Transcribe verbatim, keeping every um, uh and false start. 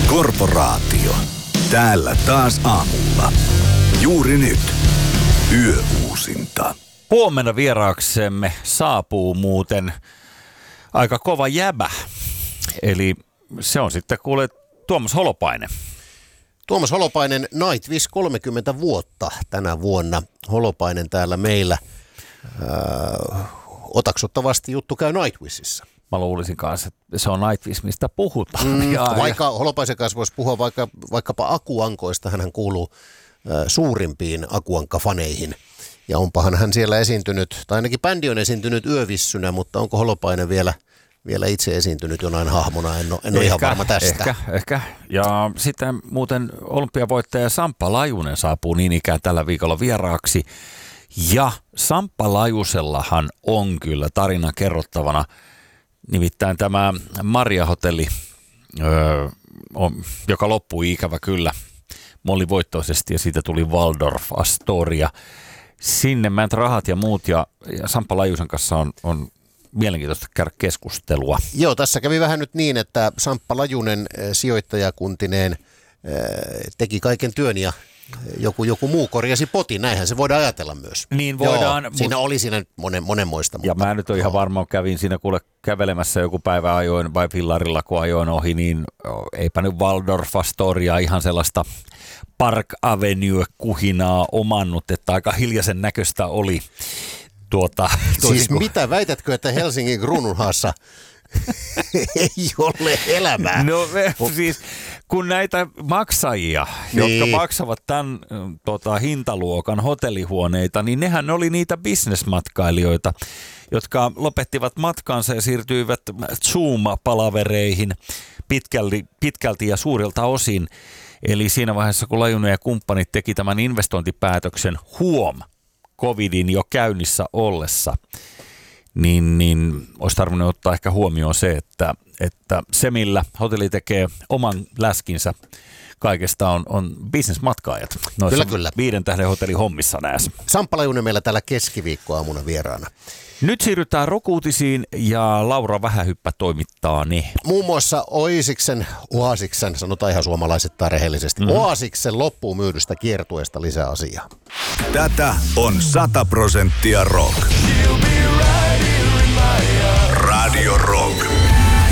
Korporaatio. Täällä taas aamulla. Juuri nyt. Yöuusinta. Huomenna vieraaksemme saapuu muuten aika kova jäbä. Eli se on sitten kuule Tuomas Holopainen. Tuomas Holopainen, Nightwish kolmekymmentä vuotta tänä vuonna. Holopainen täällä meillä. Öö, otaksuttavasti juttu käy Nightwishissa. Mä luulisin kanssa, että se on Nightwish, mistä puhutaan. Mm, ja, vaikka ja... Holopaisen kanssa voisi puhua vaikka, vaikkapa akuankoista, hän kuuluu äh, suurimpiin akuankkafaneihin. Ja onpahan hän siellä esiintynyt, tai ainakin bändi on esiintynyt yövissynä, mutta onko Holopainen vielä, vielä itse esiintynyt jonain hahmona? En ole, en ole ehkä, ihan varma tästä. Ehkä, ehkä. Ja sitten muuten olympiavoittaja Samppa Lajunen saapuu niin ikään tällä viikolla vieraaksi. Ja Samppa Lajusellahan on kyllä tarina kerrottavana. Nimittäin tämä Maria-hotelli, öö, on, joka loppui ikävä kyllä mollivoittoisesti ja siitä tuli Waldorf Astoria. Sinne mät rahat ja muut ja, ja Samppa Lajusen kanssa on, on mielenkiintoista käydä keskustelua. Joo, tässä kävi vähän nyt niin, että Samppa Lajunen sijoittajakuntineen teki kaiken työn ja joku, joku muu korjasi potin, näinhän se voidaan ajatella myös. Niin voidaan. Joo, siinä oli siinä monen, monenmoista. Ja mutta, mä nyt on ihan varma, kävin siinä kuule kävelemässä joku päivä ajoin vai fillarilla kun ajoin ohi, niin eipä nyt Waldorf Astoria ihan sellaista Park Avenue-kuhinaa omannut, että aika hiljaisen näköistä oli. Tuota, siis kun... mitä, väitätkö, että Helsingin Kruununhaassa ei ole elämää? No siis kun näitä maksajia, niin. jotka maksavat tämän tota, hintaluokan hotellihuoneita, niin nehän oli niitä bisnesmatkailijoita, jotka lopettivat matkansa ja siirtyivät Zoom-palavereihin pitkälti, pitkälti ja suurilta osin. Eli siinä vaiheessa, kun Lajunen ja kumppanit teki tämän investointipäätöksen huom, covidin jo käynnissä ollessa, niin, niin olisi tarvinnut ottaa ehkä huomioon se, että, että se millä hotelli tekee oman läskinsä kaikesta on, on bisnesmatkaajat. Noissa kyllä, kyllä. Viiden tähden hotelli hommissa nääs. Samppa Lajunen meillä täällä keskiviikkoaamuna vieraana. Nyt siirrytään rokuutisiin ja Laura Vähähyppä toimittaa ne. Muun muassa Oasiksen, Oasiksen, sanotaan ihan suomalaisittain rehellisesti, mm. Oasiksen loppuun myydystä kiertueesta lisää asiaa. Tätä on sata prosenttia rock. Radio Rock.